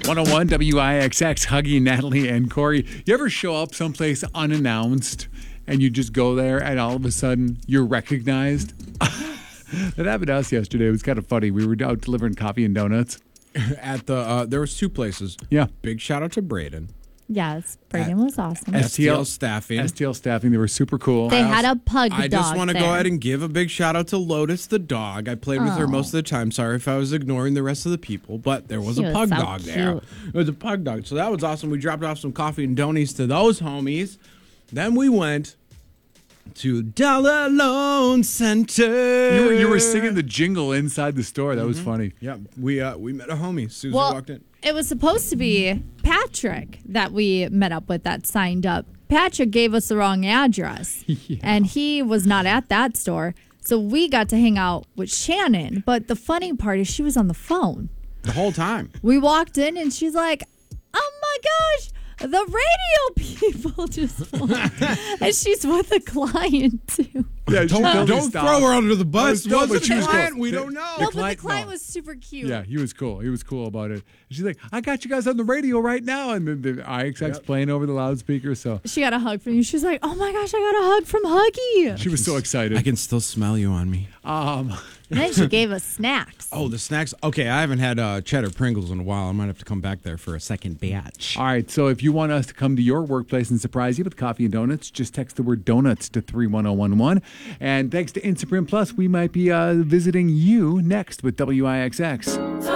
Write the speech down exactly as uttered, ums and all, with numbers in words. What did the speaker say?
one oh one W I X X, Huggy, Natalie, and Corey. You ever show up someplace unannounced and you just go there and all of a sudden you're recognized? That happened to us yesterday. It was kind of funny. We were out delivering coffee and donuts. At the, uh, there was two places. Yeah. Big shout out to Braden. Yes, Braden was awesome. S T L Staffing. S T L Staffing. They were super cool. They had a pug I dog just want to there. go ahead and give a big shout out to Lotus the dog. I played with her Oh. most of the time. Sorry if I was ignoring the rest of the people, but there was She a was pug so dog there. cute. It was a pug dog. So that was awesome. We dropped off some coffee and donuts to those homies. Then we went to Dollar Loan Center. You were, you were singing the jingle inside the store. That Mm-hmm. was funny. Yeah, we uh, we met a homie as soon as Well, we walked in. it was supposed to be Patrick that we met up with that signed up. Patrick gave us the wrong address, and he was not at that store. So we got to hang out with Shannon. But the funny part is she was on the phone. The whole time. We walked in, and she's like, oh, my gosh. The radio people just won. And she's with a client, too. Yeah, she Don't, totally don't stopped. throw her under the bus. No, Was but it she a was client? cool. We The- don't know. Well, but the client- client no. was super cute. Yeah, he was cool. He was cool about it. And she's like, I got you guys on the radio right now. And then the I X X Yep. playing over the loudspeaker. So She got a hug from you. She's like, oh, my gosh, I got a hug from Huggy. she was so excited. I can still smell you on me. Um, And then she gave us snacks. Oh, the snacks. Okay, I haven't had uh, cheddar Pringles in a while. I might have to come back there for a second batch. all right. So if you want us to come to your workplace and surprise you with coffee and donuts, just text the word donuts to three one zero one one. And thanks to Instagram Plus, we might be uh, visiting you next with W I X X.